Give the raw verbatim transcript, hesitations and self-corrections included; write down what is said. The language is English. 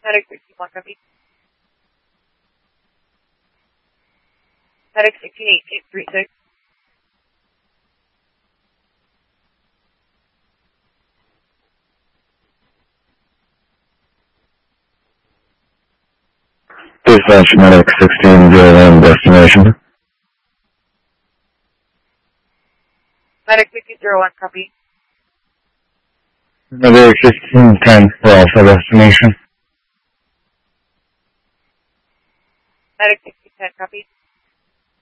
Medic sixty-one, copy. Medic sixteen eighteen three six. Dispatch Medic sixteen zero one destination. Medic sixteen zero one, copy. Medic sixteen ten for Alpha destination. Medic sixteen ten, copy.